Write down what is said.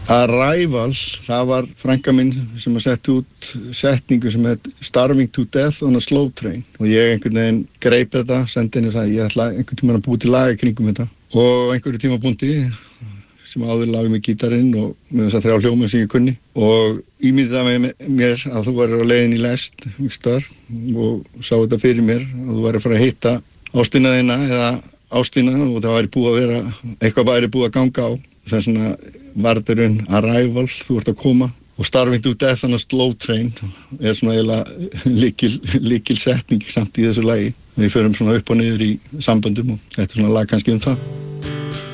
Arrival, það var frænka minn sem að setja út setningu sem heit Starving to Death on a Slow Train og ég einhvern veginn greip þetta, sendi henni og sagði ég ætla einhvern tímann að búa til lag í kringum þetta og einhverju tímapunkti sem áður lagði mig gítarinn og með þess að 3 hljóma sem ég kunni og ímyndaði mér að þú værir á leiðin í lest og sá þetta fyrir mér að þú værir að fara að hitta ástina þína eða ástina og það væri búið að vera, eitthvað væri búið að ganga á. Þess vegna varðurinn Arrival, þú ert að koma og Starving to Death on a Slow Train svona eiginlega lykil setning samt í þessu lagi. Við förum svona upp og niður í samböndum og þetta svona lag kannski það.